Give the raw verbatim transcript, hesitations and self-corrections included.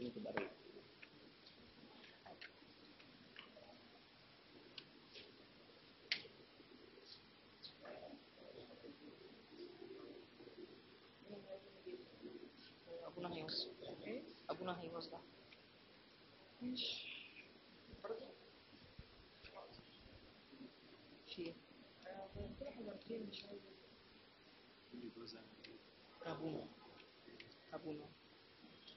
لازم تبقى رايق. ابونا هيوصل ايه ابونا هيوصل ماشي برضه في انا كده حضرتين مش عايزه ابونا ابونا